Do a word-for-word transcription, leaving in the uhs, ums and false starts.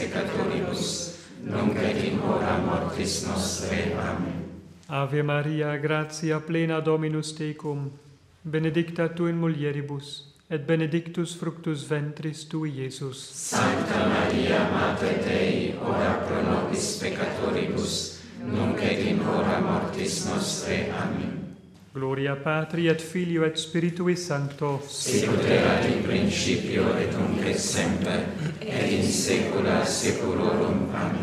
peccatoribus, nunc et in hora mortis nostrae. Amen. Ave Maria, gratia plena Dominus tecum, benedicta tu in mulieribus, et benedictus fructus ventris tui, Iesus. Sancta Maria, Mater Dei, ora pro nobis peccatoribus, nunc et in hora mortis nostrae. Amen. Gloria Patri et Filio et Spiritui Sancto, sicut erat in principio et nunc et semper, et in saecula saeculorum. Amen.